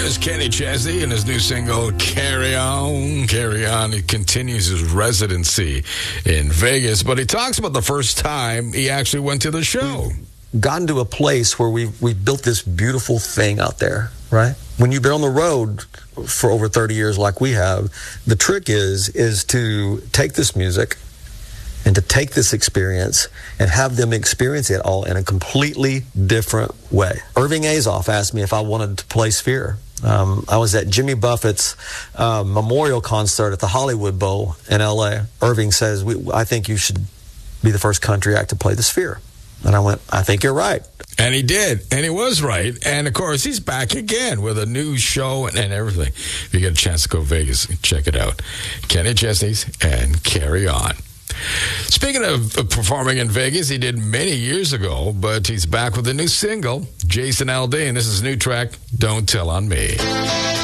There's Kenny Chesney and his new single, Carry On. Carry On. He continues his residency in Vegas, but he talks about the first time he actually went to the show. Gotten to a place where we've built this beautiful thing out there, right? When you've been on the road for over 30 years like we have, the trick is to take this music and to take this experience and have them experience it all in a completely different way. Irving Azoff asked me if I wanted to play Sphere. I was at Jimmy Buffett's memorial concert at the Hollywood Bowl in L.A. Irving says, I think you should be the first country act to play the Sphere. And I went, I think you're right. And he did. And he was right. And, of course, he's back again with a new show and everything. If you get a chance to go to Vegas, check it out. Kenny Chesney's and Carry On. Speaking of performing in Vegas, he did many years ago, but he's back with a new single, Jason Aldean. This is his new track, Don't Tell on Me.